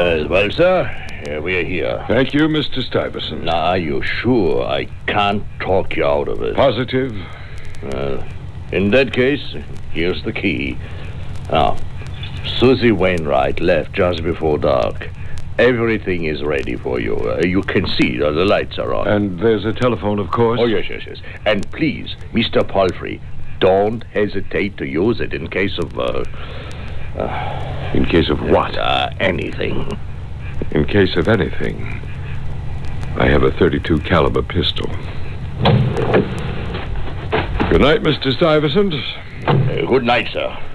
Well, sir, we're here. Thank you, Mr. Stuyvesant. Now, are you sure I can't talk you out of it? Positive? In that case, here's the key. Now, Susie Wainwright left just before dark. Everything is ready for you. You can see the lights are on. And there's a telephone, of course? Oh, yes. And please, Mr. Palfrey, don't hesitate to use it in case of... in case of what? Anything. In case of anything. I have a .32 caliber pistol. Good night, Mr. Stuyvesant. Good night, sir.